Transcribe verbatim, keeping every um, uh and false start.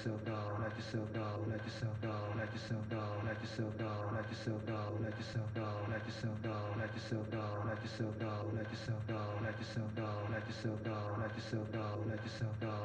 yourself down, let yourself down, let yourself down, let yourself down, let yourself down, let yourself down, let yourself down, let yourself down, let yourself down, let yourself down, let yourself down, let yourself down, let yourself down, let yourself down, let yourself down.